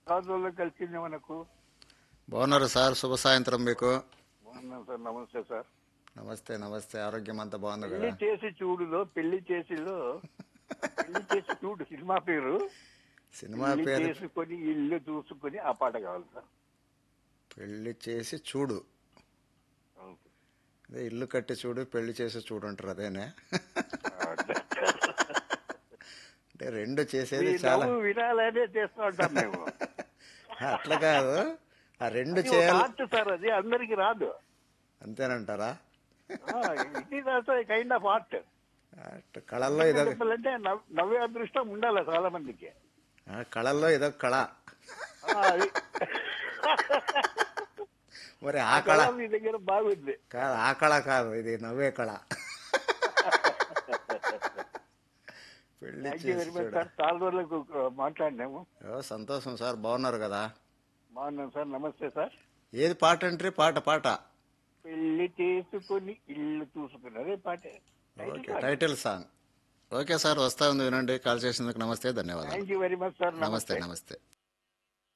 కాదులో కలిసింది మనకు. బాగున్నారు సార్, శుభ సాయంత్రం మీకు. బాగున్నాం సార్, నమస్తే సార్. నమస్తే నమస్తే, ఆరోగ్యం అంతా బాగుంది పెళ్లి కదా? చేసి చూడులో, పెళ్లి చేసి చూడు సినిమా పేరు. సినిమా పెళ్లి పేరు చేసుకొని ఇల్లు చూసుకొని ఆ పాట కావాలి సార్. పెళ్లి చేసి చూడు. అవును సార్. అదే ఇల్లు కట్టి చూడు, పెళ్లి చేసి చూడు అంటారు, అదేనే? అంటే రెండు చేసేది మీ చాలా. నవ్వు వినాలనే చేస్తూ ఉంటాం మేము. అట్లా కాదు, ఆ రెండు అది ఒక చేయాలి. ఆర్ట్ సార్, అది అందరికి రాదు. అంతేనంటారా? It is also kind of art. కళల్లో ఇదో చెప్పాలంటే నవ్వే అదృష్టం ఉండాలి చాలా మందికి. కళల్లో ఇదో కళ. అది మరి ఆ ఆ కళ కళ మీ దగ్గర బాగుంది. కాదు, ఆ కళ కాదు, ఇది నవ్వే కళ. పెళ్లి థ్యాంక్ యూ చేసి వెరీ మచ్ చూడ. సార్. చాలా రోజులకు మాట్లాడినాము. సంతోషం సార్, బాగున్నారు కదా? బాగున్నాం సార్, నమస్తే సార్. ఏది పాట అంటే? పాట పాట. పెళ్లి చేసుకొని ఇల్లు చూసుకుని, అదే పాటే title okay, song. Title song. Okay sir, వస్తా ఉంది, వినండి. కాల్ చేసినందుకు నమస్తే, ధన్యవాదాలు. Thank you very much sir, నమస్తే నమస్తే. నమస్తే.